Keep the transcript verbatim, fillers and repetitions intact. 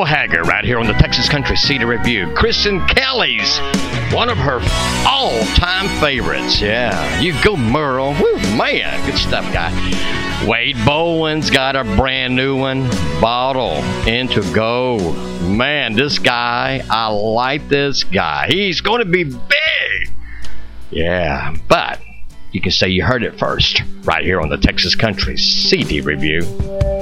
Hager right here on the Texas Country C D Review. Kristen Kelly's one of her all-time favorites. Yeah, you go Merle. Woo, man, good stuff, guy. Wade Bowen's got a brand new one, Bottle into Gold. Man, this guy, I like this guy. He's going to be big. Yeah, but you can say you heard it first right here on the Texas Country C D Review.